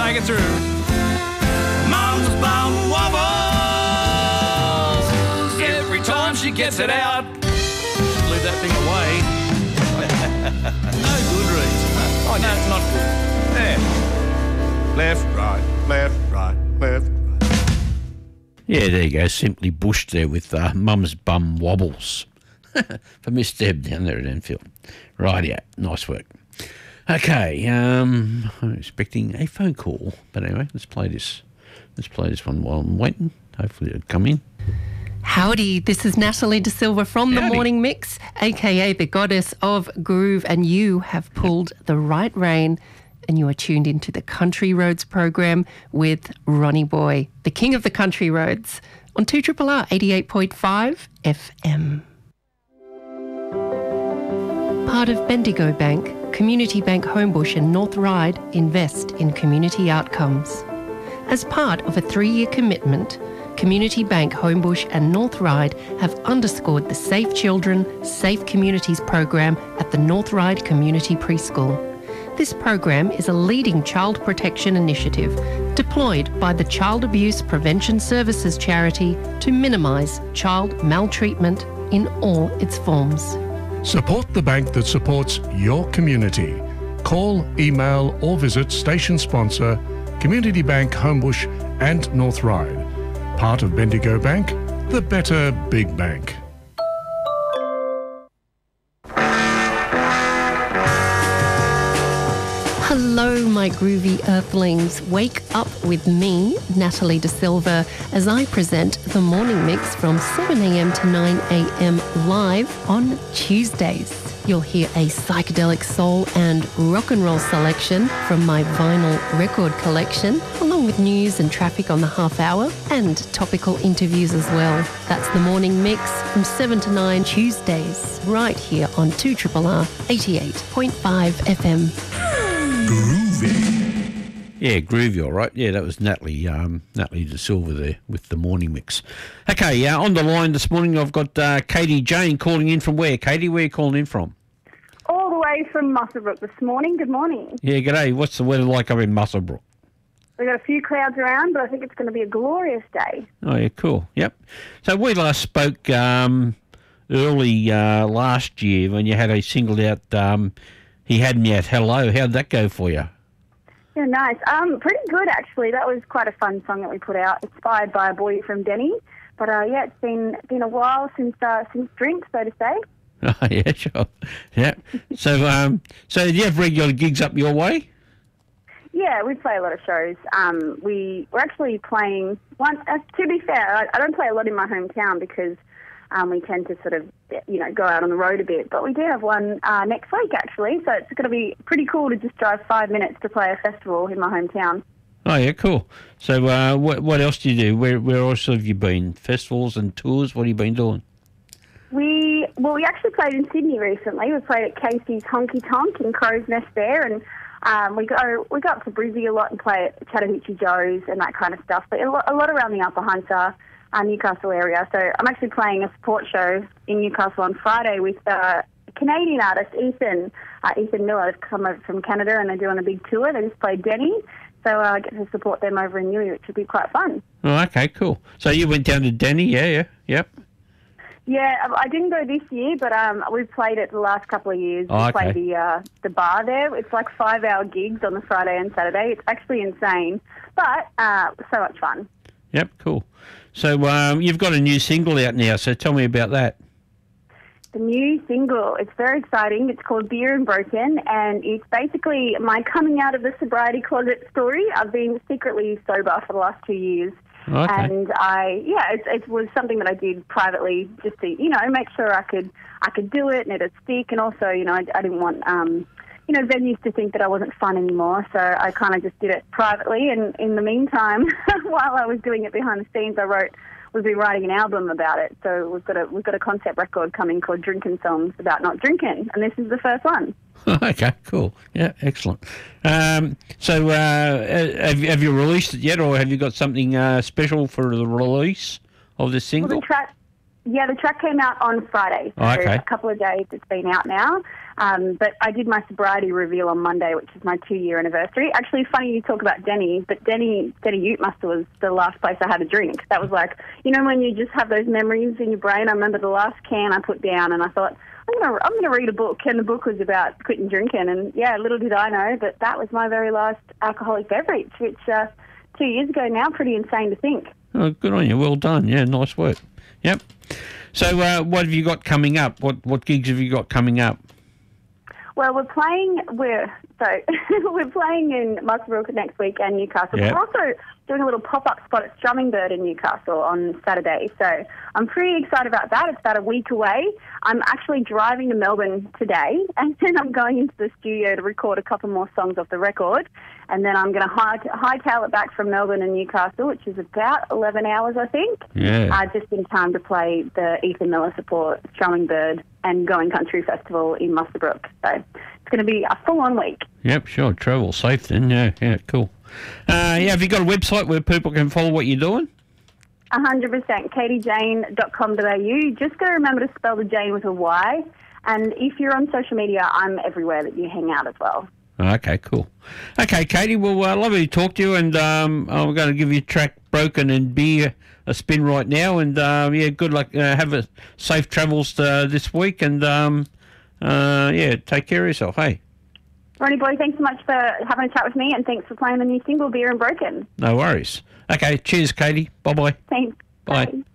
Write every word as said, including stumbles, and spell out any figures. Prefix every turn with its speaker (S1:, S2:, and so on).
S1: make it through. Mum's bum wobbles every time she gets it out. Leave that thing away. No good, Reece. Oh, no, it's not good. There. Left, right, left, right, left, right.
S2: Yeah, there you go. Simply Bush there with uh, Mum's Bum Wobbles for Miss Deb down there at Enfield. Right, yeah, nice work. Okay, um, I'm expecting a phone call, but anyway, let's play this. Let's play this one while I'm waiting. Hopefully it'll come in.
S3: Howdy, this is Natalie De Silva from
S2: Howdy.
S3: The Morning Mix, aka the goddess of groove, and you have pulled the right rein and you are tuned into the Country Roads program with Ronnie Boy, the king of the country roads, on two R R R eighty-eight point five F M. Part of Bendigo Bank, Community Bank Homebush and North Ryde invest in community outcomes. As part of a three-year commitment, Community Bank Homebush and North Ryde have underscored the Safe Children, Safe Communities program at the North Ryde Community Preschool. This program is a leading child protection initiative deployed by the Child Abuse Prevention Services charity to minimise child maltreatment in all its forms.
S4: Support the bank that supports your community. Call, email or visit station sponsor Community Bank Homebush and North Ryde. Part of Bendigo Bank, the better big bank.
S3: Hello, my groovy earthlings. Wake up with me, Natalie De Silva, as I present the morning mix from seven a.m. to nine a.m. live on Tuesdays. You'll hear a psychedelic soul and rock and roll selection from my vinyl record collection, along with news and traffic on the half hour and topical interviews as well. That's the morning mix from seven to nine Tuesdays, right here on two R R R eighty-eight point five F M.
S2: Groovy. Yeah, groovy, all right. Yeah, that was Natalie, um, Natalie De Silva there with the morning mix. Okay, uh, on the line this morning I've got uh, Katie Jane calling in from where? Katie, where are you calling in from?
S5: All the way from Muswellbrook this morning. Good morning.
S2: Yeah, g'day. What's the weather like up in Muswellbrook?
S5: We've got a few clouds around, but I think it's going to be a glorious day.
S2: Oh, yeah, cool. Yep. So we last spoke um, early uh, last year when you had a singled out um, He Had Me at Hello. How'd that go for you?
S5: Yeah, nice. Um, pretty good, actually. That was quite a fun song that we put out, inspired by a boy from Denny. But, uh, yeah, it's been been a while since uh, since drink, so to say.
S2: Oh, yeah, sure. Yeah. So, um, so do you have regular gigs up your way?
S5: Yeah, we play a lot of shows. Um, we, we're actually playing... one. Uh, to be fair, I, I don't play a lot in my hometown because um, we tend to sort of, you know, go out on the road a bit. But we do have one uh, next week, actually. So it's going to be pretty cool to just drive five minutes to play a festival in my hometown.
S2: Oh, yeah, cool. So uh, what what else do you do? Where, where else have you been? Festivals and tours? What have you been doing?
S5: We well, we actually played in Sydney recently. We played at Casey's Honky Tonk in Crow's Nest there, and um, we go we go up to Brizzy a lot and play at Chattahoochee Joe's and that kind of stuff. But a lot, a lot around the Upper Hunter, uh, Newcastle area. So I'm actually playing a support show in Newcastle on Friday with uh, Canadian artist Ethan uh, Ethan Miller. They've come over from Canada and they're doing a big tour. They just played Denny, so uh, I get to support them over in Newey, which would be quite fun.
S2: Oh, okay, cool. So you went down to Denny, yeah, yeah, yep.
S5: Yeah, I didn't go this year, but um, we've played it the last couple of years.
S2: Oh,
S5: we
S2: okay.
S5: played the uh, the bar there. It's like five-hour gigs on the Friday and Saturday. It's actually insane, but uh, so much fun.
S2: Yep, cool. So um, you've got a new single out now, so tell me about that.
S5: The new single, it's very exciting. It's called Beer and Broken, and it's basically my coming out of the sobriety closet story. I've been secretly sober for the last two years.
S2: Okay.
S5: And I, yeah, it, it was something that I did privately just to, you know, make sure I could, I could do it and it'd stick. And also, you know, I, I didn't want, um, you know, venues to think that I wasn't fun anymore. So I kind of just did it privately. And in the meantime, while I was doing it behind the scenes, I wrote, we've been writing an album about it. So we've got a, we've got a concept record coming called Drinking Songs about not drinking. And this is the first one.
S2: Okay, cool. Yeah, excellent. Um, so, uh, have, have you released it yet, or have you got something uh, special for the release of this single?
S5: Well, the track, yeah, the track came out on Friday. So
S2: oh, okay.
S5: a couple of days it's been out now. Um, but I did my sobriety reveal on Monday, which is my two-year anniversary. Actually, funny you talk about Denny, but Denny, Denny Ute Muster was the last place I had a drink. That was like, you know, when you just have those memories in your brain. I remember the last can I put down, and I thought, I'm gonna, I'm gonna read a book, and the book was about quitting drinking. And yeah, little did I know that that was my very last alcoholic beverage, which uh, two years ago now, pretty insane to think.
S2: Oh, good on you. Well done. Yeah, nice work. Yep. So, uh, what have you got coming up? What what gigs have you got coming up?
S5: Well, we're playing. We're so we're playing in Muswellbrook next week and Newcastle.
S2: Yep.
S5: We're also doing a little pop-up spot at Strumming Bird in Newcastle on Saturday. So I'm pretty excited about that. It's about a week away. I'm actually driving to Melbourne today, and then I'm going into the studio to record a couple more songs off the record, and then I'm going to high hightail it back from Melbourne and Newcastle, which is about eleven hours, I think.
S2: Yeah.
S5: Uh, just in time to play the Ethan Miller Support, Strumming Bird, and Going Country Festival in Muswellbrook. So it's going to be a full-on week.
S2: Yep, sure. Travel safe then. Yeah, yeah, cool. Uh, yeah, have you got a website where people can follow what you're doing?
S5: one hundred percent, katie jane dot com dot a u. Just got to remember to spell the Jane with a Y. And if you're on social media, I'm everywhere that you hang out as well.
S2: Okay, cool. Okay, Katie, well, uh, lovely to talk to you, and um, I'm going to give you track Broken and Beer a spin right now, and uh, yeah, good luck. Uh, have a safe travels uh, this week, and um, uh, yeah, take care of yourself, hey?
S5: Ronnie boy, thanks so much for having a chat with me, and thanks for playing the new single, Beer and Broken.
S2: No worries. Okay, cheers, Katie. Bye-bye.
S5: Thanks.
S2: Bye.
S5: Bye.